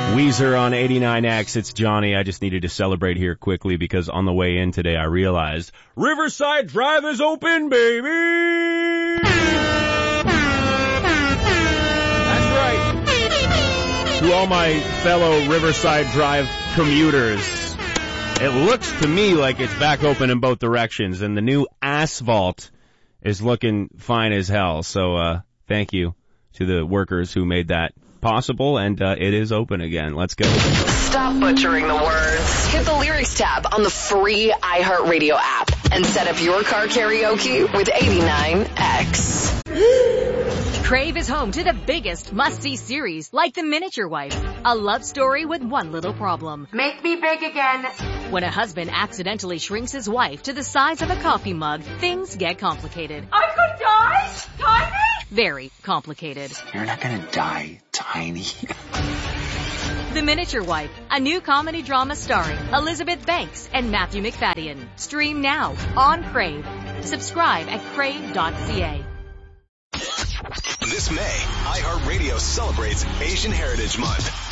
Weezer on 89X. It's Johnny. I just needed to celebrate here quickly because on the way in today I realized Riverside Drive is open, baby! That's right. To all my fellow Riverside Drive commuters, it looks to me like it's back open in both directions, and the new asphalt is looking fine as hell. So thank you to the workers who made that possible, and it is open again. Let's go. Stop butchering the words. Hit the lyrics tab on the free iHeartRadio app and set up your car karaoke with 89X. Crave is home to the biggest must-see series like The Miniature Wife, a love story with one little problem. Make me big again. When a husband accidentally shrinks his wife to the size of a coffee mug, things get complicated. I could die, Tiny. Very complicated. You're not gonna die, Tiny. The Miniature Wife, a new comedy drama starring Elizabeth Banks and Matthew McFadden. Stream now on Crave. Subscribe at crave.ca. This May, iHeartRadio celebrates Asian Heritage Month.